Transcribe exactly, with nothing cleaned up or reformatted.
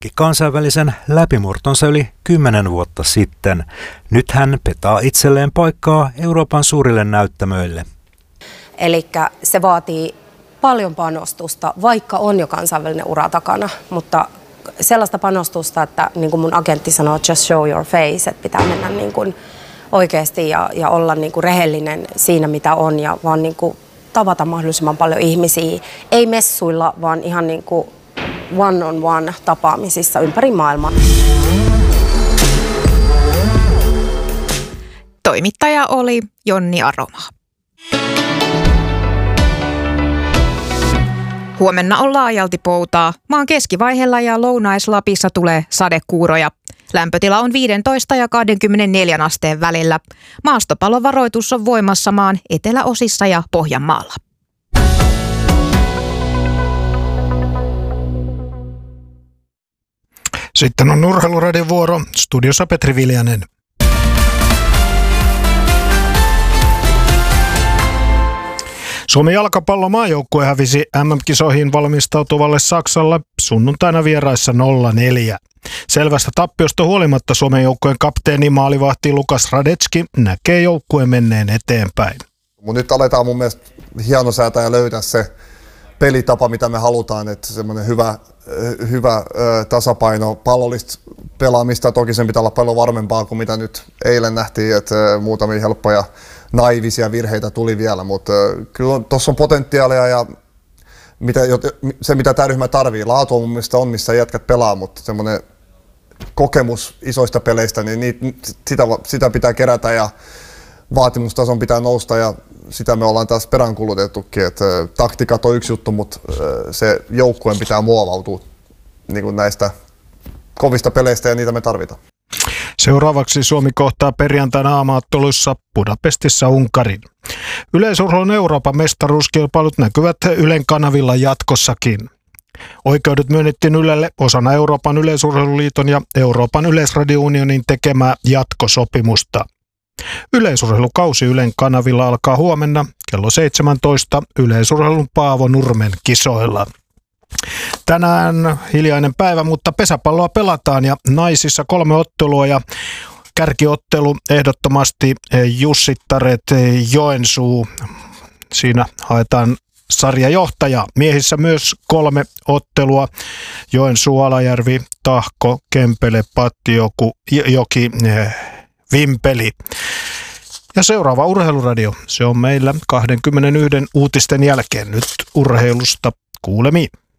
kansainvälisen läpimurtonsa yli kymmenen vuotta sitten. Nyt hän petaa itselleen paikkaa Euroopan suurille näyttämöille. Eli se vaatii paljon panostusta, vaikka on jo kansainvälinen ura takana, mutta sellaista panostusta, että niin kuin mun agentti sanoo, just show your face, että pitää mennä niin kuin oikeasti ja, ja olla niin kuin rehellinen siinä, mitä on, ja vaan niin kuin tavata mahdollisimman paljon ihmisiä, ei messuilla, vaan ihan niin kuin one-on-one tapaamisissa ympäri maailmaa. Toimittaja oli Jonni Aromaa. Huomenna on laajalti poutaa. Maan keskivaiheella ja Lounais-Lapissa tulee sadekuuroja. Lämpötila on viisitoista ja kaksikymmentäneljä asteen välillä. Maastopalovaroitus on voimassa maan eteläosissa ja Pohjanmaalla. Sitten on Urheiluradion vuoro. Studiossa Petri Viljanen. Suomen jalkapallon maajoukkue hävisi M M-kisoihin valmistautuvalle Saksalle sunnuntaina vieraissa nolla neljä. Selvästä tappiosta huolimatta Suomen joukkueen kapteeni maalivahti Lukas Radetski näkee joukkueen menneen eteenpäin. Mut nyt aletaan mun mielestä hienosäätää ja löytää se pelitapa, mitä me halutaan, että semmoinen hyvä, hyvä tasapaino pallollista pelaamista. Toki sen pitää olla paljon varmempaa kuin mitä nyt eilen nähtiin, että muutamia helppoja naivisia virheitä tuli vielä, mutta kyllä tuossa on potentiaalia ja mitä, se mitä tämä ryhmä tarvii. Laatu on mun mielestä on, missä jätkät pelaa, mutta semmoinen kokemus isoista peleistä, niin niitä, sitä, sitä pitää kerätä ja vaatimustason pitää nousta ja sitä me ollaan taas peräänkulutettukin, että taktiikat on yksi juttu, mutta se joukkueen pitää muovautua niin kuin näistä kovista peleistä ja niitä me tarvitaan. Seuraavaksi Suomi kohtaa perjantaina aamaotteluissa Budapestissa Unkarin. Yleisurheilun Euroopan mestaruuskilpailut näkyvät Ylen kanavilla jatkossakin. Oikeudet myönnettiin Ylelle osana Euroopan yleisurheiluliiton ja Euroopan yleisradiounionin tekemää jatkosopimusta. Yleisurheilukausi Ylen kanavilla alkaa huomenna kello seitsemäntoista yleisurheilun Paavo Nurmen kisoilla. Tänään hiljainen päivä, mutta pesäpalloa pelataan ja naisissa kolme ottelua ja kärkiottelu ehdottomasti Jussittaret Joensuu. Siinä haetaan sarjajohtaja. Miehissä myös kolme ottelua. Joensuu, Alajärvi, Tahko, Kempele, Pattijoki, Joki, Vimpeli. Ja seuraava Urheiluradio, se on meillä kaksikymmentäyksi uutisten jälkeen. Nyt urheilusta kuulemiin.